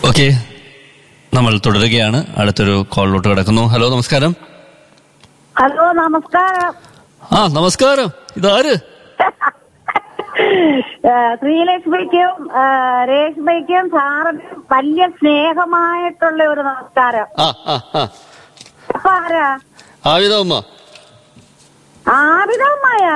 Okay, നമ്മൾ തുടരുകയാണ്. അടുത്തൊരു കോളിലോട്ട് കിടക്കുന്നു. ഹലോ, നമസ്കാരം. ഹലോ, നമസ്കാരം. നമസ്കാരം. ഇതാര്? ശ്രീലക്ഷ്മിക്കും രേഷ്മയ്ക്കും സാറിനും വലിയ സ്നേഹമായിട്ടുള്ള ഒരു നമസ്കാരം. അപ്പൊ ആരാ? ആവിതമ്മ. ആവിതമ്മയ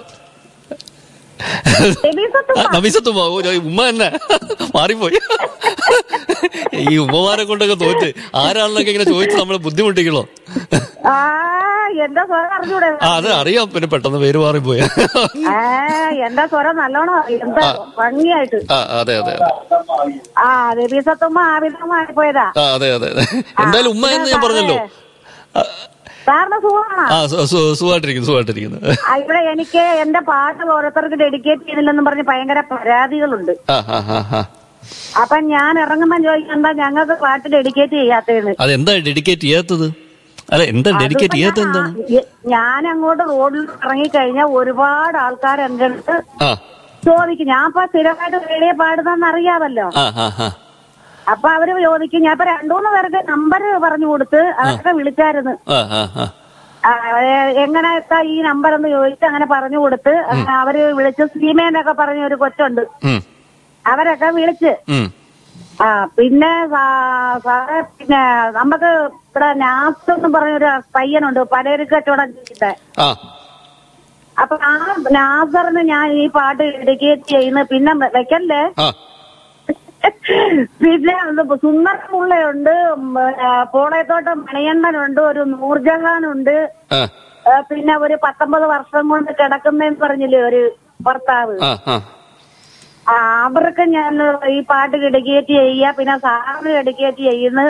നബിസത്തുമ്മ. ഉമ്മ തന്നെ മാറിപ്പോയി. ഈ ഉമ്മമാരെ കൊണ്ടൊക്കെ തോറ്റ് ആരാണെന്നൊക്കെ ഇങ്ങനെ ചോദിച്ച് നമ്മളെ ബുദ്ധിമുട്ടിക്കണോ? എന്റെ സ്വരം അറിഞ്ഞൂടെ? അത് അറിയാം, പിന്നെ പെട്ടെന്ന് പേര് മാറിപ്പോയി. എന്റെ സ്വരം നല്ലോണം എന്താ ഭംഗിയായിട്ട്. അതെ അതെ നബിസത്തുമ്മ ആവിതമ്മ ആയിപ്പോയതാ. അതെ അതെ അതെ. എന്തായാലും ഉമ്മ എന്ന് ഞാൻ പറഞ്ഞല്ലോ. സുഖമായിട്ടിരിക്കുന്നു. ഇവിടെ എനിക്ക് എന്റെ പാട്ട് ഓരോരുത്തർക്ക് ഡെഡിക്കേറ്റ് ചെയ്തില്ലെന്നും പറഞ്ഞ് ഭയങ്കര പരാതികളുണ്ട്. അപ്പൊ ഞാൻ ഇറങ്ങുമ്പോ ചോദിക്കണ്ട ഞങ്ങൾക്ക് പാട്ട് ഡെഡിക്കേറ്റ് ചെയ്യാത്തത്. അതെന്താ ഡെഡിക്കേറ്റ് ചെയ്യാത്തത്? അല്ല, എന്താ ഡെഡിക്കേറ്റ് ചെയ്യാത്തത്? എന്താണ്? ഞാൻ അങ്ങോട്ട് റോഡിൽ ഇറങ്ങിക്കഴിഞ്ഞാൽ ഒരുപാട് ആൾക്കാർ എന്റെ അടുത്ത് ചോദിക്കും. ഞാൻ ഇപ്പൊ സ്ഥിരമായിട്ട് റേഡിയോ പാടുന്നതെന്ന് അറിയാമല്ലോ. അപ്പൊ അവര് ചോദിക്കും. ഞാൻ ഇപ്പൊ 2-3 പേർക്ക് നമ്പർ പറഞ്ഞു കൊടുത്ത് അവരൊക്കെ വിളിച്ചായിരുന്നു. എങ്ങനെ ഈ നമ്പർ എന്ന് ചോദിച്ച് അങ്ങനെ പറഞ്ഞു കൊടുത്ത് അവര് വിളിച്ച് സീമേനൊക്കെ പറഞ്ഞ ഒരു കൊച്ചുണ്ട്, അവരൊക്കെ വിളിച്ച്. പിന്നെ സാറേ, പിന്നെ നമുക്ക് ഇവിടെ നാസ് എന്ന് പറഞ്ഞൊരു പയ്യനുണ്ട് പലചരക്ക് കച്ചവടം ചെയ്തിട്ട്. അപ്പൊ ആ നാസറിന് ഞാൻ ഈ പാട്ട് ഡെഡിക്കേറ്റ് ചെയ്യുന്നു. പിന്നെ വെക്കല്ലേ. പിന്നെ സുന്ദരമുള്ളയുണ്ട്, പോളയത്തോട്ടം മണിയണ്ണനുണ്ട്, ഒരു നൂർജഹാനുണ്ട്, പിന്നെ ഒരു 19 വർഷം കൊണ്ട് കിടക്കുന്നേന്ന് പറഞ്ഞില്ലേ ഒരു ഭർത്താവ്. അവർക്ക് ഞാൻ ഈ പാട്ട് ഡെഡിക്കേറ്റ് ചെയ്യുക. പിന്നെ സാറിന് ഡെഡിക്കേറ്റ് ചെയ്യുന്നു.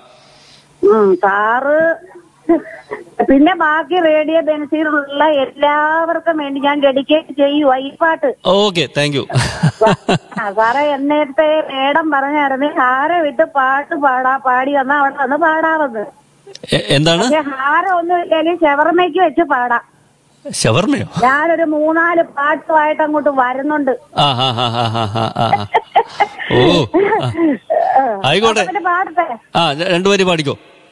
സാറ് പിന്നെ ബാക്കി റേഡിയോ ബെൻസിലുള്ള എല്ലാവർക്കും വേണ്ടി ഞാൻ ഡെഡിക്കേറ്റ് ചെയ്യുക ഈ പാട്ട്. Okay, thank you. സാറേ, എന്നേരത്തെ മേഡം പറഞ്ഞായിരുന്നു ഹാരം ഇട്ട് പാട്ട് പാടി വന്നാ അവിടെ വന്ന് പാടാമെന്ന്. എന്താണ്? ഹാരം ഒന്നും ഇല്ലെങ്കിൽ ഷവർമ്മയ്ക്ക് വെച്ച് പാടാം. ഷവർമ്മയോ? ഞാനൊരു 3-4 പാട്ടുമായിട്ട് അങ്ങോട്ട് വരുന്നുണ്ട്. ഓ, ആയിക്കോട്ടെ. പാടട്ടെ, 2 വരി പാടിക്കോ.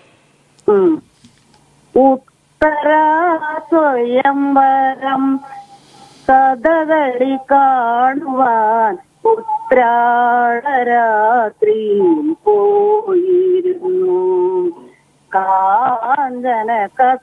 ഉത്തരാ സ്വയംവരം കഥകളി കാണുവാൻ ഉത്രാടരാത്രി പോയിരുന്നു. കാഞ്ചന